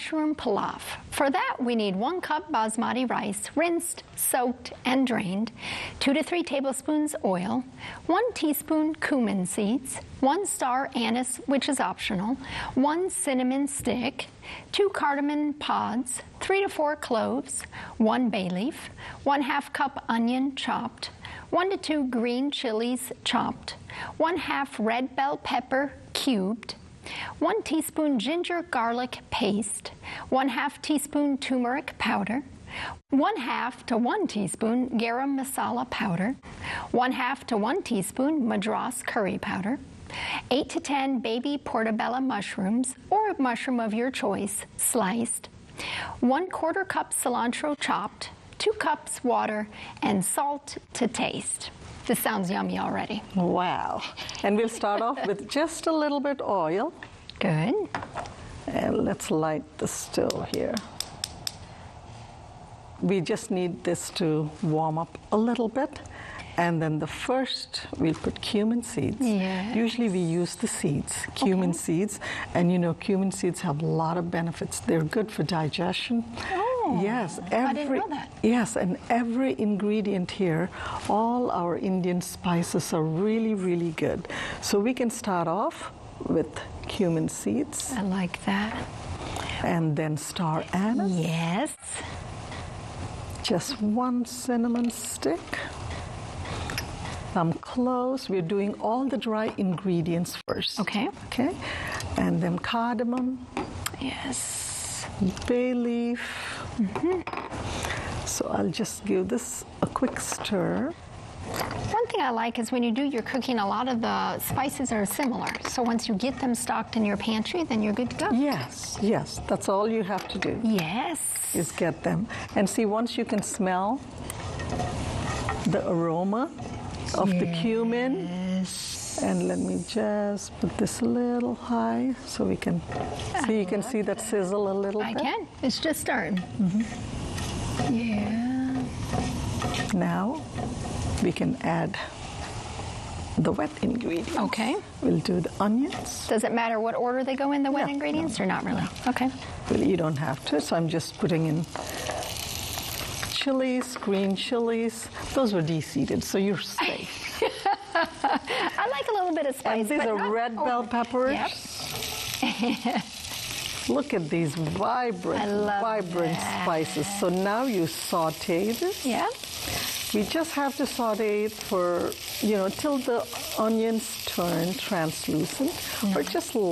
mushroom pilaf. For that, we need 1 cup basmati rice, rinsed, soaked, and drained, 2 to 3 tablespoons oil, 1 teaspoon cumin seeds, 1 star anise, which is optional, 1 cinnamon stick, 2 cardamom pods, 3 to 4 cloves, 1 bay leaf, 1/2 cup onion chopped, 1 to 2 green chilies chopped, 1/2 red bell pepper cubed, 1 teaspoon ginger garlic paste, 1/2 teaspoon turmeric powder, 1/2 to 1 teaspoon garam masala powder, 1/2 to 1 teaspoon madras curry powder, 8 to 10 baby portobello mushrooms or mushroom of your choice sliced, 1/4 cup cilantro chopped, 2 cups water, and salt to taste. This sounds yummy already. Wow. And we'll start off with just a little bit oil. Good. And let's light the stove here. We just need this to warm up a little bit. And then the first, we'll put cumin seeds. Yes. Usually we use the seeds, cumin seeds. And you know, cumin seeds have a lot of benefits. They're good for digestion. Oh, yes, I didn't know that. Yes, and every ingredient here, all our Indian spices are really, really good. So we can start off with cumin seeds. I like that. And then star anise. Yes. Just 1 cinnamon stick. Some cloves. We're doing all the dry ingredients first. Okay. Okay. And then cardamom. Yes. Bay leaf. So I'll just give this a quick stir. One thing I like is when you do your cooking, a lot of the spices are similar. So once you get them stocked in your pantry, then you're good to go. Yes, yes. That's all you have to do. Yes. Is get them. And see, once you can smell the aroma of the cumin. Yes. And let me just put this a little high so we can see. You can see that sizzle a little bit. I can. It's just starting. Yeah. Now we can add the wet ingredients. Okay. We'll do the onions. Does it matter what order they go in, the wet ingredients, or not really? Okay. Well, you don't have to, so I'm just putting in chilies, green chilies. Those were de-seeded, so you're safe. I like a little bit of spice. And these are red bell peppers. Yep. Look at these vibrant spices. So now you saute this. Yeah. We just have to saute it for, till the onions turn translucent, or just